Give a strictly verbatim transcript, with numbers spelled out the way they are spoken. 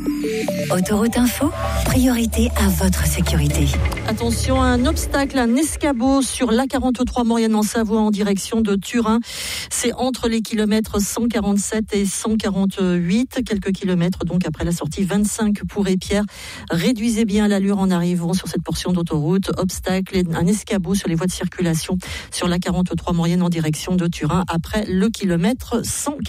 Autoroute Info, priorité à votre sécurité. Attention, un obstacle, un escabeau sur l'A quarante-trois Maurienne en Savoie en direction de Turin. C'est entre les kilomètres cent quarante-sept et cent quarante-huit, quelques kilomètres donc après la sortie vingt-cinq pour Épierre. Réduisez bien l'allure en arrivant sur cette portion d'autoroute. Obstacle, un escabeau sur les voies de circulation sur l'A quarante-trois Maurienne en direction de Turin après le kilomètre cent quarante-sept.